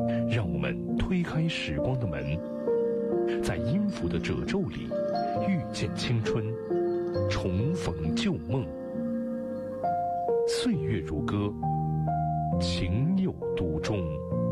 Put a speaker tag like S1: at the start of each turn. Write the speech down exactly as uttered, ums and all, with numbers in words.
S1: 让我们推开时光的门，在音符的褶皱里遇见青春，重逢旧梦。岁月如歌，情有独钟。